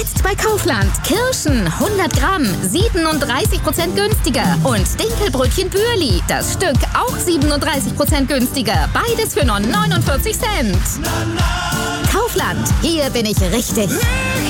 Jetzt bei Kaufland. Kirschen 100 Gramm, 37% günstiger. Und Dinkelbrötchen Bürli, das Stück auch 37% günstiger. Beides für nur 49 Cent. Kaufland, hier bin ich richtig.